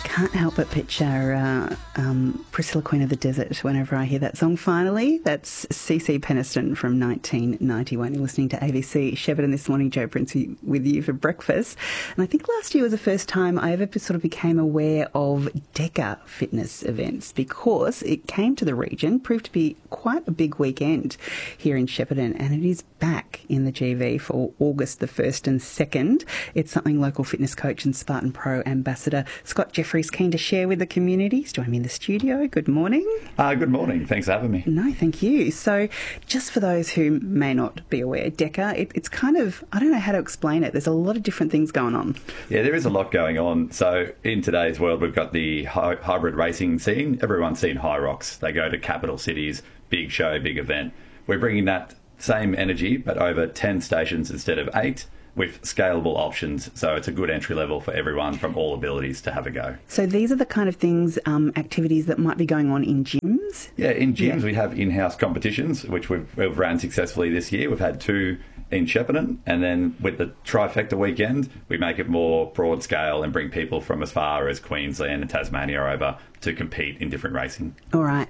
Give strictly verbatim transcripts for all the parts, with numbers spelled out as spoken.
can't help but picture uh, um, Priscilla, Queen of the Desert whenever I hear that song. Finally, that's C C Peniston from nineteen ninety-one. You're listening to A B C Shepparton this morning. Joe Prince with you for breakfast. And I think last year was the first time I ever sort of became aware of DECA fitness events, because it came to the region, proved to be quite a big weekend here in Shepparton, and it is back in the G V for August the first and second. It's something local fitness coach and Spartan Pro ambassador Scott Jeffries keen to share with the community. He's joining me in the studio. Good morning. Uh, good morning. Thanks for having me. No, thank you. So just for those who may not be aware, DECA, it, it's kind of, I don't know how to explain it. There's a lot of different things going on. Yeah, there is a lot going on. So in today's world, we've got the hy- hybrid racing scene. Everyone's seen High Rocks. They go to capital cities, big show, big event. We're bringing that same energy, but over ten stations instead of eight, with scalable options. So it's a good entry level for everyone from all abilities to have a go. So these are the kind of things, um, activities that might be going on in gyms? Yeah, in gyms yeah. we have in-house competitions, which we've, we've ran successfully this year. We've had two in Shepparton, and then with the trifecta weekend, we make it more broad scale and bring people from as far as Queensland and Tasmania over to compete in different racing. All right.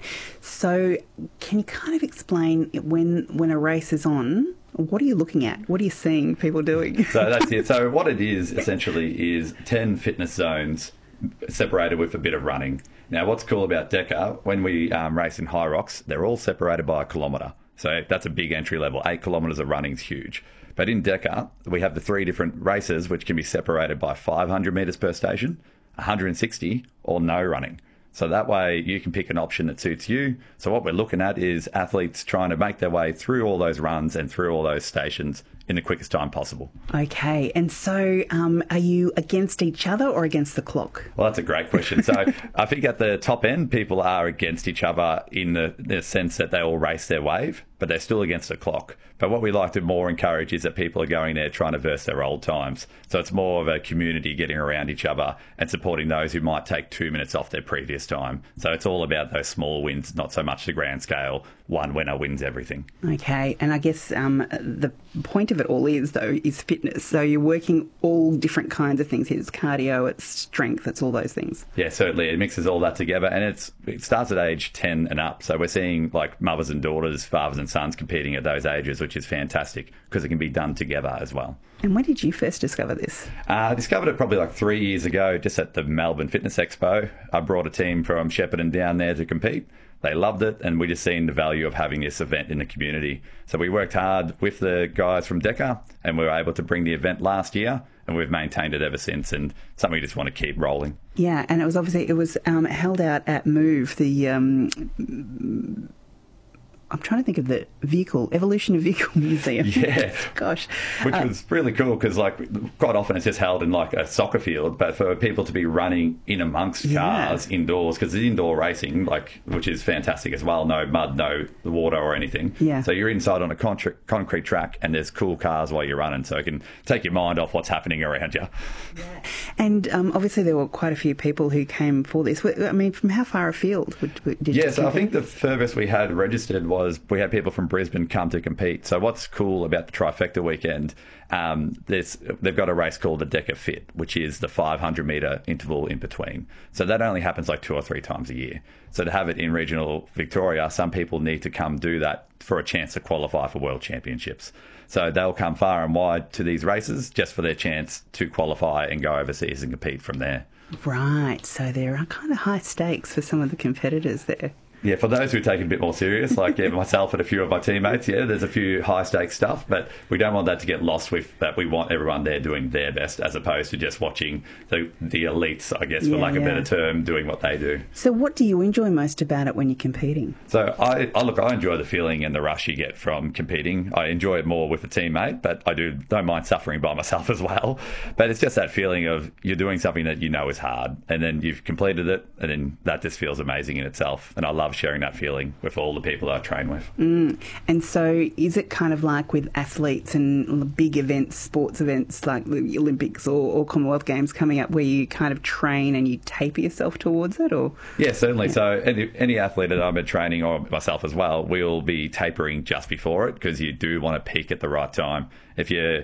So can you kind of explain when when a race is on, what are you looking at? What are you seeing people doing? So that's it. So what it is essentially is ten fitness zones separated with a bit of running. Now, what's cool about DECA, when we um, race in High Rocks, they're all separated by a kilometre. So that's a big entry level. Eight kilometres of running is huge. But in DECA, we have the three different races which can be separated by five hundred metres per station, one hundred sixty, or no running. So that way you can pick an option that suits you. So what we're looking at is athletes trying to make their way through all those runs and through all those stations in the quickest time possible. Okay. And so um, are you against each other or against the clock? Well, that's a great question. So I think at the top end, people are against each other in the, the sense that they all race their wave, but they're still against the clock. But what we like to more encourage is that people are going there trying to verse their old times. So it's more of a community getting around each other and supporting those who might take two minutes off their previous time. So it's all about those small wins, not so much the grand scale. One winner wins everything. Okay. And I guess um, the point of it all is, though, is fitness. So you're working all different kinds of things here. It's cardio, it's strength, it's all those things. Yeah, certainly. It mixes all that together, and it's it starts at age ten and up. So we're seeing like mothers and daughters, fathers and sons competing at those ages, which is fantastic because it can be done together as well. And when did you first discover this? Uh, I discovered it probably like three years ago, just at the Melbourne Fitness Expo. I brought a team from Shepparton down there to compete. They loved it, and we just seen the value of having this event in the community. So we worked hard with the guys from DECA, and we were able to bring the event last year, and we've maintained it ever since, and something we just want to keep rolling. Yeah, and it was obviously, it was um, held out at MOVE, the... Um, I'm trying to think of the vehicle, Evolution of Vehicle Museum. Yeah. Gosh. Which uh, was really cool because, like, quite often it's just held in, like, a soccer field, but for people to be running in amongst cars yeah. indoors, because it's indoor racing, like, which is fantastic as well. No mud, no water or anything. Yeah. So you're inside on a con- concrete track and there's cool cars while you're running, so it can take your mind off what's happening around you. Yeah. And um, obviously there were quite a few people who came for this. I mean, from how far afield did you Yeah, so I think the furthest we had registered was was we had people from Brisbane come to compete. So what's cool about the trifecta weekend, um, there's, they've got a race called the DECA Fit, which is the five hundred metre interval in between. So that only happens like two or three times a year. So to have it in regional Victoria, some people need to come do that for a chance to qualify for World Championships. So they'll come far and wide to these races just for their chance to qualify and go overseas and compete from there. Right. So there are kind of high stakes for some of the competitors there. Yeah, for those who take it a bit more serious, like yeah, myself and a few of my teammates, yeah, there's a few high-stakes stuff, but we don't want that to get lost with that. We want everyone there doing their best as opposed to just watching the, the elites, I guess, for yeah, lack of yeah. a better term, doing what they do. So what do you enjoy most about it when you're competing? So I, I look, I enjoy the feeling and the rush you get from competing. I enjoy it more with a teammate, but I do don't mind suffering by myself as well. But it's just that feeling of you're doing something that you know is hard, and then you've completed it, and then that just feels amazing in itself. And I love sharing that feeling with all the people I train with. Mm. And so is it kind of like with athletes and big events, sports events like the Olympics or, or Commonwealth Games coming up, where you kind of train and you taper yourself towards it? Or Yeah, certainly. Yeah. So any, any athlete that I'm at training, or myself as well, we'll be tapering just before it because you do want to peak at the right time. If you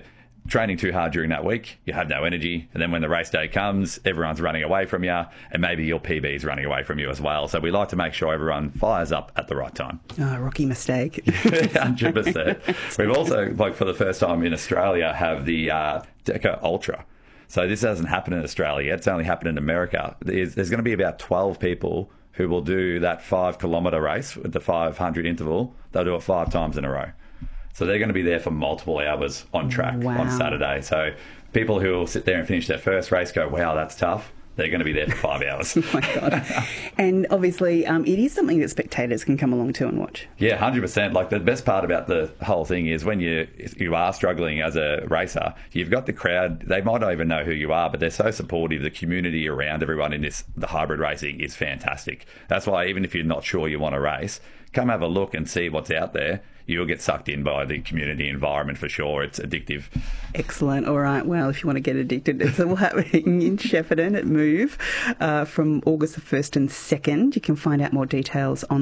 training too hard during that week, you have no energy. And then when the race day comes, everyone's running away from you, and maybe your P B is running away from you as well. So we like to make sure everyone fires up at the right time. Oh, rookie mistake. one hundred percent. We've also, like for the first time in Australia, have the uh, Deca Ultra. So this hasn't happened in Australia yet. It's only happened in America. There's, there's going to be about twelve people who will do that five kilometre race with the five hundred interval. They'll do it five times in a row. So they're going to be there for multiple hours on track Wow. on Saturday. So people who will sit there and finish their first race go, wow, that's tough. They're going to be there for five hours. Oh, my God. And obviously, um, it is something that spectators can come along to and watch. Yeah, one hundred percent. Like, the best part about the whole thing is when you you are struggling as a racer, you've got the crowd. They might not even know who you are, but they're so supportive. The community around everyone in this, the hybrid racing, is fantastic. That's why even if you're not sure you want to race, come have a look and see what's out there. You'll get sucked in by the community environment for sure. It's addictive. Excellent. All right. Well, if you want to get addicted, it's all happening in Shepparton at Move uh, from August the first and second. You can find out more details on